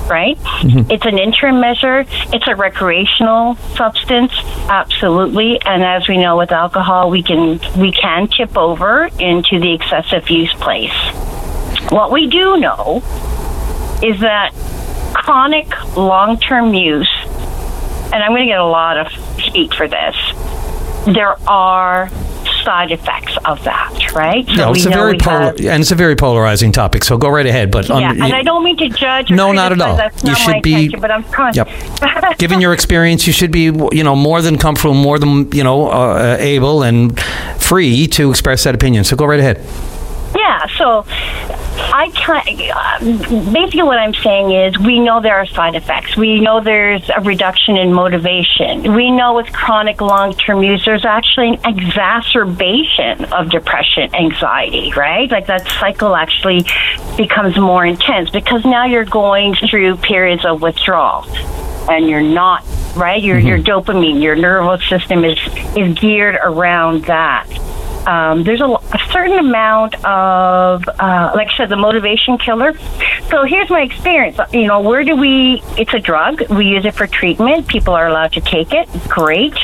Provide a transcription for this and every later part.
right? It's an interim measure. It's a recreational substance, absolutely. And as we know with alcohol, we can tip over into the excessive use place. What we do know is that chronic long-term use, and I'm going to get a lot of heat for this, there are side effects of that, right? So it's a very polarizing topic. So go right ahead. But and I don't mean to judge. No, not at all. That's not my intention, but I'm trying. Yep. Given your experience, you should be, more than comfortable, more than able and free to express that opinion. So go right ahead. Yeah. So basically what I'm saying is we know there are side effects. We know there's a reduction in motivation. We know with chronic long-term use, there's actually an exacerbation of depression, anxiety, right? Like that cycle actually becomes more intense because now you're going through periods of withdrawal and you're not, right? Your dopamine, your nervous system is geared around that. There's a certain amount of, like I said, the motivation killer. So here's my experience. It's a drug. We use it for treatment. People are allowed to take it. Great.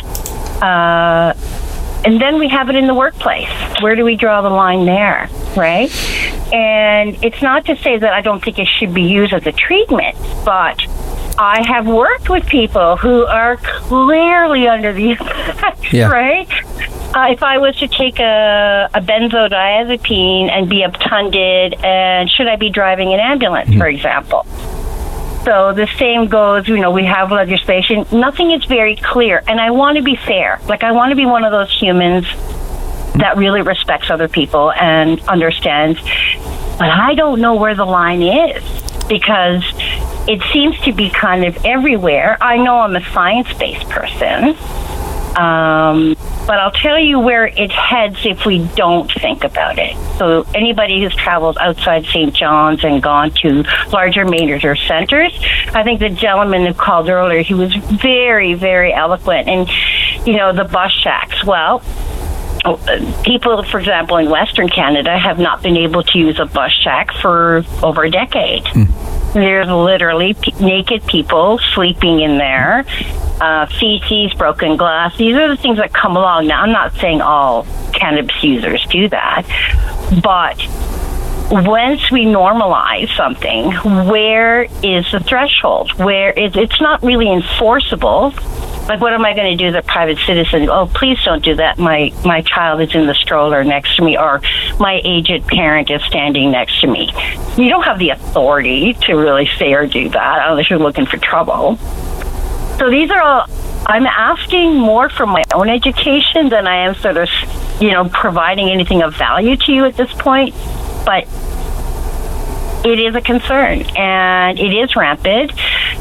And then we have it in the workplace. Where do we draw the line there, right? And it's not to say that I don't think it should be used as a treatment, but I have worked with people who are clearly under the effect, right? If I was to take a benzodiazepine and be obtunded, and should I be driving an ambulance, for example? So the same goes, we have legislation. Nothing is very clear, and I want to be fair. Like, I want to be one of those humans that really respects other people and understands, but I don't know where the line is because it seems to be kind of everywhere. I know I'm a science-based person, but I'll tell you where it heads if we don't think about it. So anybody who's traveled outside St. John's and gone to larger major centers, I think the gentleman who called earlier, he was very, very eloquent. And, the bus shacks, well, people, for example, in Western Canada have not been able to use a bus shack for over a decade. There's literally naked people sleeping in there, feces, broken glass. These are the things that come along. Now, I'm not saying all cannabis users do that, but once we normalize something, where is the threshold? It's not really enforceable. Like, what am I going to do as a private citizen? Oh, please don't do that. My child is in the stroller next to me, or my aged parent is standing next to me. You don't have the authority to really say or do that unless you're looking for trouble. So these are all, I'm asking more for my own education than I am sort of, providing anything of value to you at this point. But it is a concern, and it is rampant.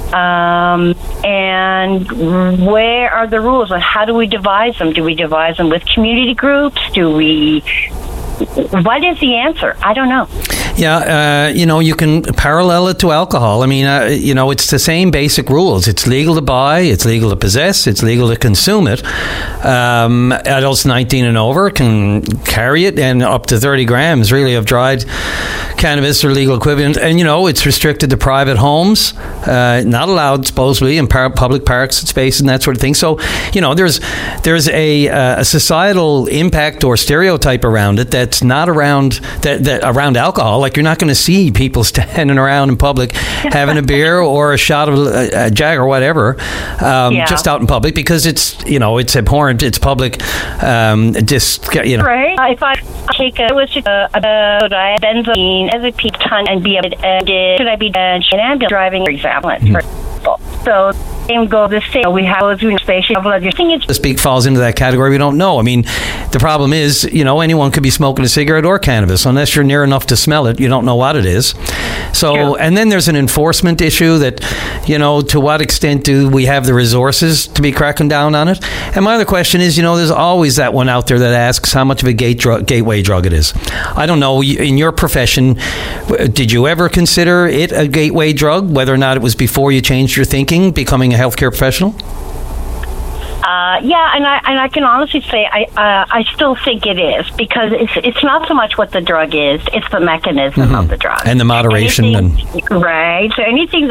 And where are the rules? How do we devise them? Do we devise them with community groups? What is the answer? I don't know. Yeah, you can parallel it to alcohol. I mean, it's the same basic rules. It's legal to buy, it's legal to possess, it's legal to consume it. Adults 19 and over can carry it, and up to 30 grams, really, of dried cannabis or legal equivalent. And, it's restricted to private homes, not allowed, supposedly, in public parks and spaces and that sort of thing. So, there's a societal impact or stereotype around it that's not around around alcohol. Like, you're not going to see people standing around in public having a beer or a shot of a Jag or whatever, just out in public, because it's abhorrent. It's public. Right. If I take a benzodiazepine as a ton and be should I be an ambulance driving, for example? So same goal. The same. We have a station. The speak falls into that category. We don't know. I mean, the problem is, anyone could be smoking a cigarette or cannabis. Unless you're near enough to smell it, you don't know what it is. So, and then there's an enforcement issue that, to what extent do we have the resources to be cracking down on it? And my other question is, there's always that one out there that asks how much of a gateway drug it is. I don't know. In your profession, did you ever consider it a gateway drug, whether or not it was before you changed your thinking, becoming a healthcare professional? And I can honestly say I still think it is, because it's not so much what the drug is, it's the mechanism of the drug and the moderation right. So anything